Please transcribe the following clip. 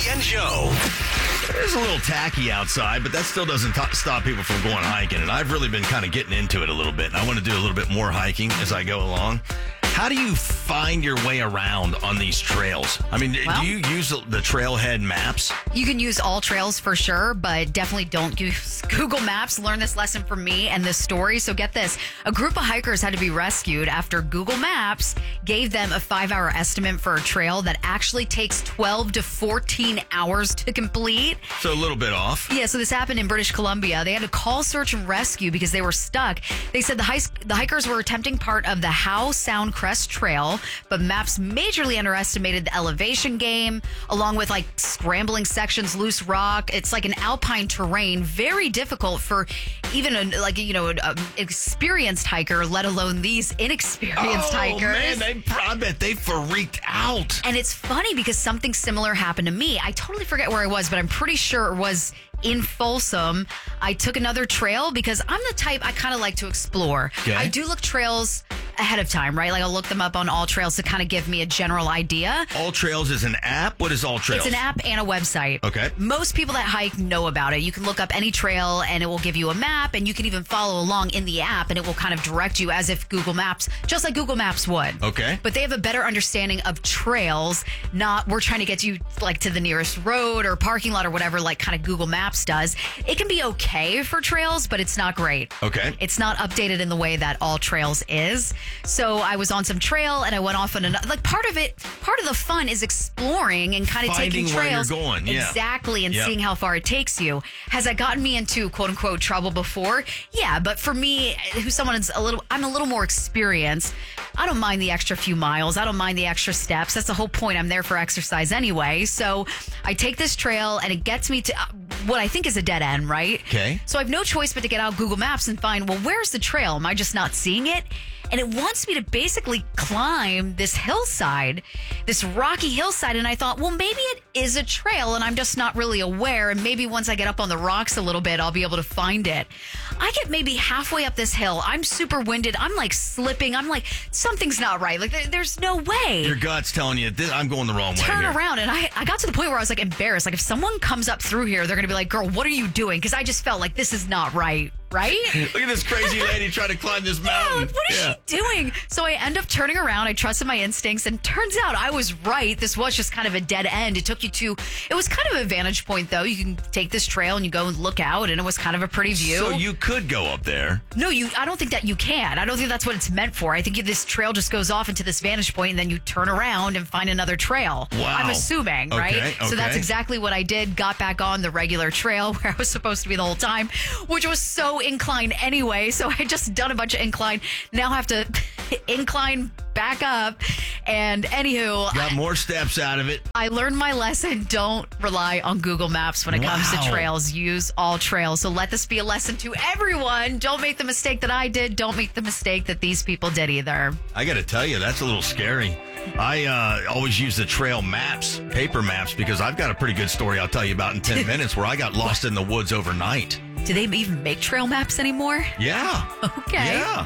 Bobby and Joe. It's a little tacky outside, but that still doesn't stop people from going hiking. And I've really been kind of getting into it a little bit. And I want to do a little bit more hiking as I go along. How do you find your way around on these trails? I mean, do you use the trailhead maps? You can use all trails for sure, but definitely don't use Google Maps. Learn this lesson from me and this story. So get this. A group of hikers had to be rescued after Google Maps gave them a 5-hour estimate for a trail that actually takes 12 to 14 hours to complete. So a little bit off. Yeah, so this happened in British Columbia. They had to call search and rescue because they were stuck. They said the hikers were attempting part of the Howe Sound Crest Trail, but Maps majorly underestimated the elevation game, along with like scrambling sections, loose rock. It's like an alpine terrain, very difficult for even an experienced hiker, let alone these inexperienced hikers. Man, I bet they freaked out. And it's funny because something similar happened to me. I totally forget where I was, but I'm pretty sure it was in Folsom. I took another trail because I'm the type I kind of like to explore. Okay. I do look trails ahead of time, right? Like I'll look them up on All Trails to kind of give me a general idea. All Trails is an app? What is All Trails? It's an app and a website. Okay. Most people that hike know about it. You can look up any trail and it will give you a map, and you can even follow along in the app and it will kind of direct you as if Google Maps, just like Google Maps would. Okay. But they have a better understanding of trails, not we're trying to get you like to the nearest road or parking lot or whatever, like kind of Google Maps does. It can be okay for trails, but it's not great. Okay. It's not updated in the way that All Trails is. So I was on some trail and I went off on another. Like part of the fun is exploring and kind of taking trails. Finding where you're going, yeah. Exactly, and seeing how far it takes you. Has that gotten me into quote unquote trouble before? Yeah, but for me, I'm a little more experienced. I don't mind the extra few miles. I don't mind the extra steps. That's the whole point. I'm there for exercise anyway. So I take this trail and it gets me to what I think is a dead end, right? Okay. So I have no choice but to get out Google Maps and find, well, where's the trail? Am I just not seeing it? And it wants me to basically climb this hillside, this rocky hillside. And I thought, well, maybe it is a trail and I'm just not really aware. And maybe once I get up on the rocks a little bit, I'll be able to find it. I get maybe halfway up this hill. I'm super winded. I'm like slipping. I'm like, something's not right. Like there's no way. Your gut's telling you, I'm going the wrong way. Turn here. around. And I got to the point where I was like embarrassed. Like if someone comes up through here, they're going to be like, girl, what are you doing? Because I just felt like this is not right. Right? Look at this crazy lady trying to climb this mountain. What is she doing? So I end up turning around. I trusted my instincts, and turns out I was right. This was just kind of a dead end. It was kind of a vantage point, though. You can take this trail and you go and look out, and it was kind of a pretty view. So you could go up there. No, I don't think that you can. I don't think that's what it's meant for. I think this trail just goes off into this vantage point, and then you turn around and find another trail. Wow. I'm assuming, right? Okay. So that's exactly what I did. Got back on the regular trail where I was supposed to be the whole time, which was so inclined anyway. So I just done a bunch of incline. Now I have to incline back up. And anywho, got more steps out of it. I learned my lesson. Don't rely on Google Maps when it comes to trails. Use All Trails. So let this be a lesson to everyone. Don't make the mistake that I did. Don't make the mistake that these people did either. I got to tell you, that's a little scary. I always use the trail maps, paper maps, because I've got a pretty good story I'll tell you about in 10 minutes where I got lost in the woods overnight. Do they even make trail maps anymore? Yeah. Okay. Yeah.